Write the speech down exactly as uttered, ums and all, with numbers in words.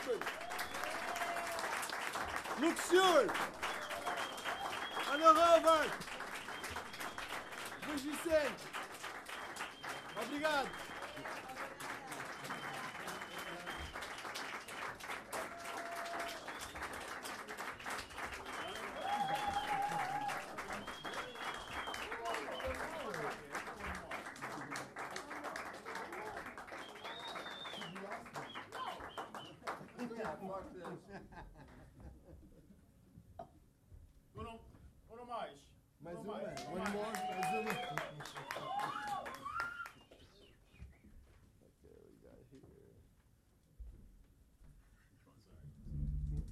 Luxor! Ana Robert! Luís Vicente! Obrigado! Ou não, ou não mais? Mais Ou uma? mais? One more?